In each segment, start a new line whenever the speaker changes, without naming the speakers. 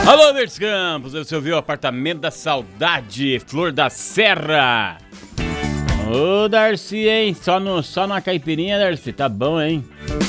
Alô, Verdes Campos, você ouviu o Apartamento da Saudade, Flor da Serra. Ô, Darcy, hein? Só na caipirinha, Darcy, tá bom, hein?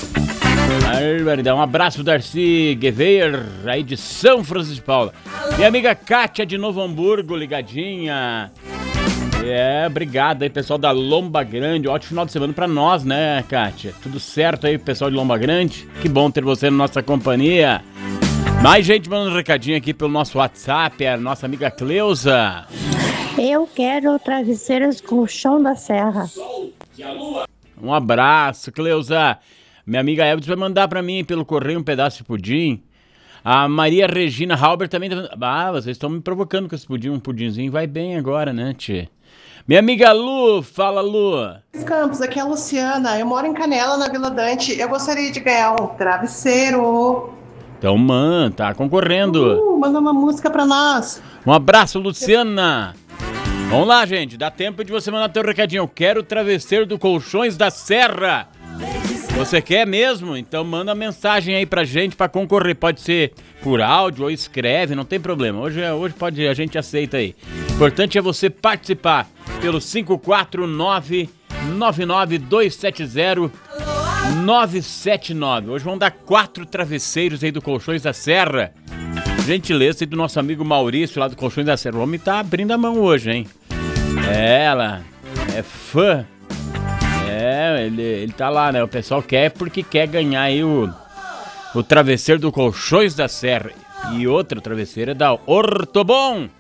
Um abraço pro Darcy Gueveir, aí de São Francisco de Paula. Minha amiga Kátia de Novo Hamburgo, ligadinha. Obrigado aí, pessoal da Lomba Grande. Ótimo final de semana pra nós, né, Kátia? Tudo certo aí, pessoal de Lomba Grande? Que bom ter você na nossa companhia. Mais gente mandando um recadinho aqui pelo nosso WhatsApp, a nossa amiga Cleusa.
Eu quero travesseiros com o chão da serra.
Um abraço, Cleusa. Minha amiga Elvis vai mandar pra mim pelo correio um pedaço de pudim. A Maria Regina Halber também tá... vocês estão me provocando com esse pudim. Um pudinzinho vai bem agora, né, tchê? Minha amiga Lu, fala, Lu.
Campos, aqui é a Luciana. Eu moro em Canela, na Vila Dante. Eu gostaria de ganhar um travesseiro.
Então, mano, tá concorrendo.
Manda uma música pra nós.
Um abraço, Luciana. Vamos lá, gente. Dá tempo de você mandar teu recadinho. Eu quero o travesseiro do Colchões da Serra. Você quer mesmo? Então manda mensagem aí pra gente pra concorrer. Pode ser por áudio ou escreve, não tem problema. Hoje pode, a gente aceita aí. O importante é você participar pelo 549-270-979. Hoje vão dar 4 travesseiros aí do Colchões da Serra. Gentileza aí do nosso amigo Maurício lá do Colchões da Serra. O homem tá abrindo a mão hoje, hein? Ela é fã. Ele tá lá, né? O pessoal quer porque quer ganhar aí o travesseiro do Colchões da Serra. E outro travesseiro é da Ortobon.